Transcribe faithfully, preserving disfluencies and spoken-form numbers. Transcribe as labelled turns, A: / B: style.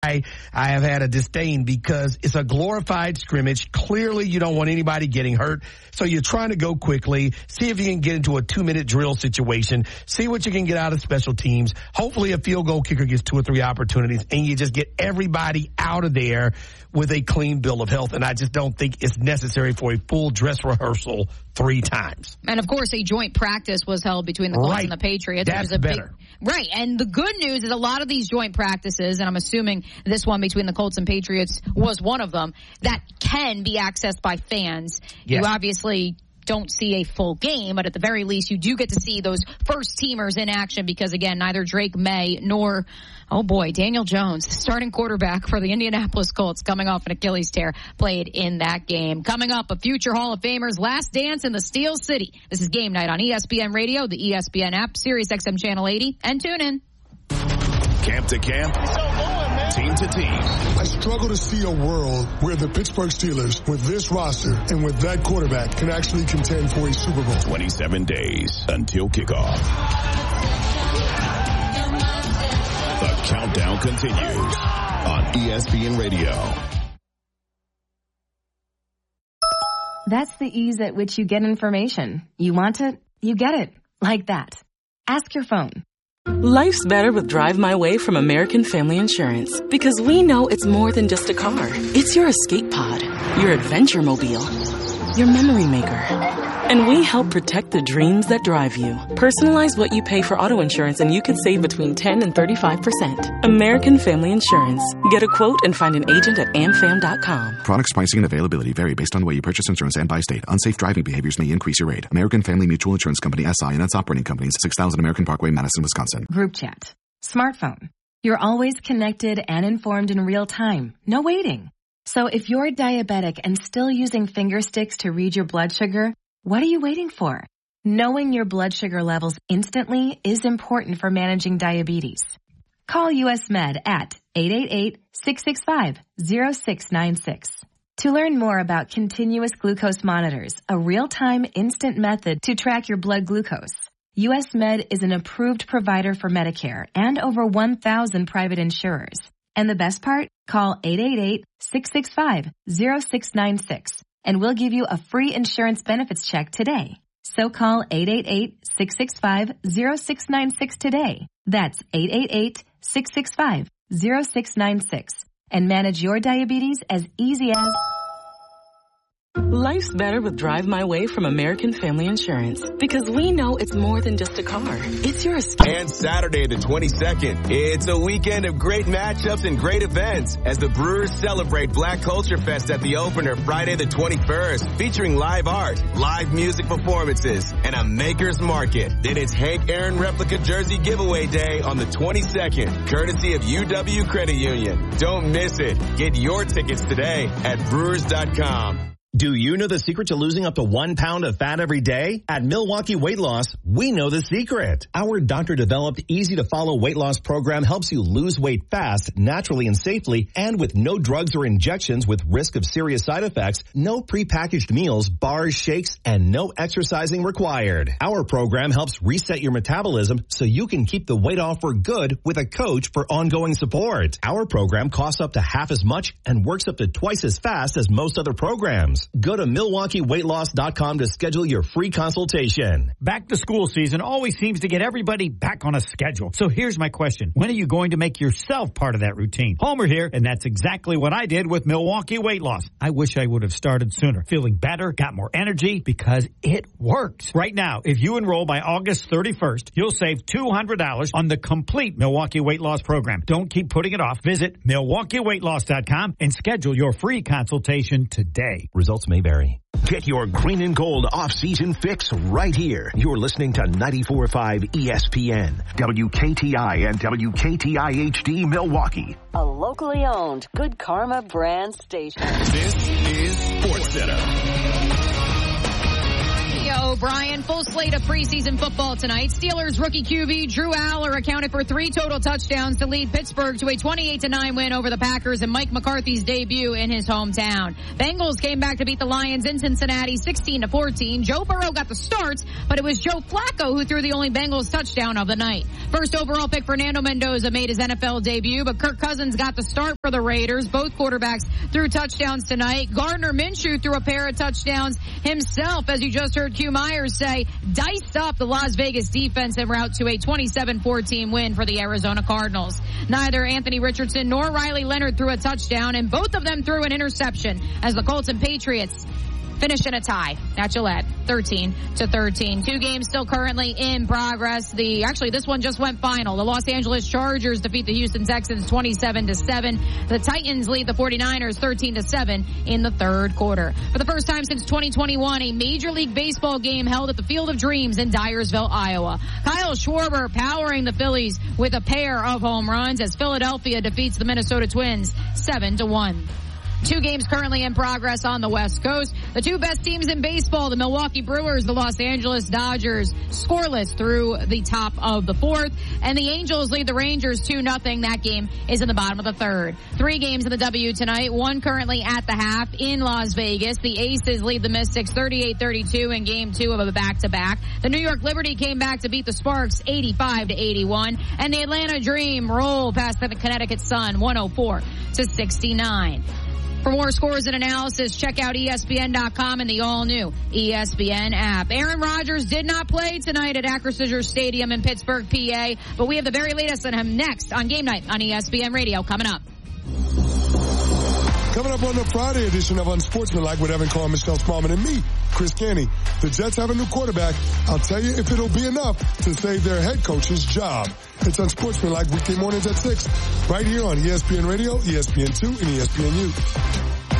A: I have had a disdain because it's a glorified scrimmage. Clearly, you don't want anybody getting hurt. So you're trying to go quickly, see if you can get into a two-minute drill situation, see what you can get out of special teams. Hopefully a field goal kicker gets two or three opportunities, and you just get everybody out of there with a clean bill of health. And I just don't think it's necessary for a full dress rehearsal three times.
B: And, of course, a joint practice was held between the Colts
A: right.
B: and the Patriots.
A: That's
B: it was a
A: better.
B: Big, right. And the good news is a lot of these joint practices, and I'm assuming this one between the Colts and Patriots was one of them, that can be accessed by fans.
A: Yes.
B: You obviously don't see a full game, but at the very least, you do get to see those first teamers in action because, again, neither Drake May nor, oh boy, Daniel Jones, starting quarterback for the Indianapolis Colts, coming off an Achilles tear, played in that game. Coming up, a future Hall of Famer's last dance in the Steel City. This is Game Night on E S P N Radio, the E S P N app, Sirius X M Channel eighty, and tune in.
C: Camp to camp, team to team.
D: I struggle to see a world where the Pittsburgh Steelers, with this roster and with that quarterback, can actually contend for a Super Bowl.
C: twenty-seven days until kickoff. The countdown continues on E S P N Radio.
E: That's the ease at which you get information. You want it, you get it. Like that. Ask your phone.
F: Life's better with Drive My Way from American Family Insurance. Because we know it's more than just a car. It's your escape pod, your adventure mobile, your memory maker. And we help protect the dreams that drive you. Personalize what you pay for auto insurance and you could save between ten and thirty-five percent. American Family Insurance. Get a quote and find an agent at amfam dot com.
G: Products, pricing, and availability vary based on the way you purchase insurance and by state. Unsafe driving behaviors may increase your rate. American Family Mutual Insurance Company, S I and its operating companies, six thousand American Parkway, Madison, Wisconsin.
E: Group chat. Smartphone. You're always connected and informed in real time. No waiting. So if you're diabetic and still using finger sticks to read your blood sugar, what are you waiting for? Knowing your blood sugar levels instantly is important for managing diabetes. Call U S Med at eight eight eight, six six five, zero six nine six. To learn more about continuous glucose monitors, a real-time instant method to track your blood glucose, U S Med is an approved provider for Medicare and over one thousand private insurers. And the best part? Call eight eight eight, six six five, zero six nine six. And we'll give you a free insurance benefits check today. So call eight eight eight, six six five, zero six nine six today. That's eight eight eight, six six five, zero six nine six. And manage your diabetes as easy as...
F: Life's better with Drive My Way from American Family Insurance. Because we know it's more than just a car. It's your escape.
H: And Saturday the twenty-second, it's a weekend of great matchups and great events as the Brewers celebrate Black Culture Fest at the opener Friday the twenty-first, featuring live art, live music performances, and a maker's market. Then it's Hank Aaron replica jersey giveaway day on the twenty-second, courtesy of U W Credit Union. Don't miss it. Get your tickets today at brewers dot com.
I: Do you know the secret to losing up to one pound of fat every day? At Milwaukee Weight Loss, we know the secret. Our doctor-developed, easy-to-follow weight loss program helps you lose weight fast, naturally and safely, and with no drugs or injections with risk of serious side effects, no prepackaged meals, bars, shakes, and no exercising required. Our program helps reset your metabolism so you can keep the weight off for good with a coach for ongoing support. Our program costs up to half as much and works up to twice as fast as most other programs. Go to Milwaukee Weight Loss dot com to schedule your free consultation.
J: Back to school season always seems to get everybody back on a schedule. So here's my question. When are you going to make yourself part of that routine? Homer here, and that's exactly what I did with Milwaukee Weight Loss. I wish I would have started sooner. Feeling better, got more energy, because it works. Right now, if you enroll by August thirty-first, you'll save two hundred dollars on the complete Milwaukee Weight Loss program. Don't keep putting it off. Visit Milwaukee Weight Loss dot com and schedule your free consultation today.
I: Results may vary.
C: Get your green and gold off-season fix right here. You're listening to ninety-four point five E S P N, W K T I and W K T I H D Milwaukee.
K: A locally owned Good Karma brand station.
C: This is SportsCenter.
B: O'Brien. Full slate of preseason football tonight. Steelers rookie Q B Drew Aller accounted for three total touchdowns to lead Pittsburgh to a twenty-eight to nine win over the Packers in Mike McCarthy's debut in his hometown. Bengals came back to beat the Lions in Cincinnati sixteen to fourteen. Joe Burrow got the start, but it was Joe Flacco who threw the only Bengals touchdown of the night. First overall pick Fernando Mendoza made his N F L debut, but Kirk Cousins got the start for the Raiders. Both quarterbacks threw touchdowns tonight. Gardner Minshew threw a pair of touchdowns himself, as you just heard Q Myers say, diced up the Las Vegas defense en route to a twenty-seven fourteen win for the Arizona Cardinals. Neither Anthony Richardson nor Riley Leonard threw a touchdown, and both of them threw an interception as the Colts and Patriots finish in a tie at Gillette, thirteen to thirteen. Two games still currently in progress. The actually this one just went final. The Los Angeles Chargers defeat the Houston Texans twenty-seven to seven. The Titans lead the forty-niners thirteen to seven in the third quarter. For the first time since twenty twenty-one, a Major League Baseball game held at the Field of Dreams in Dyersville, Iowa. Kyle Schwarber powering the Phillies with a pair of home runs as Philadelphia defeats the Minnesota Twins seven to one. Two games currently in progress on the West Coast. The two best teams in baseball, the Milwaukee Brewers, the Los Angeles Dodgers, scoreless through the top of the fourth. And the Angels lead the Rangers two nothing. That game is in the bottom of the third. Three games in the W tonight, one currently at the half in Las Vegas. The Aces lead the Mystics thirty-eight thirty-two in game two of a back-to-back. The New York Liberty came back to beat the Sparks eighty-five to eighty-one. And the Atlanta Dream rolled past the Connecticut Sun one oh four to sixty-nine. For more scores and analysis, check out E S P N dot com and the all-new E S P N app. Aaron Rodgers did not play tonight at Acrisure Stadium in Pittsburgh, P A, but we have the very latest on him next on Game Night on E S P N Radio coming up.
D: Coming up on the Friday edition of Unsportsmanlike with Evan Carr, Michelle Smallman, and me, Chris Canty. The Jets have a new quarterback. I'll tell you if it'll be enough to save their head coach's job. It's Unsportsmanlike weekday mornings at six, right here on E S P N Radio, E S P N two, and E S P N U.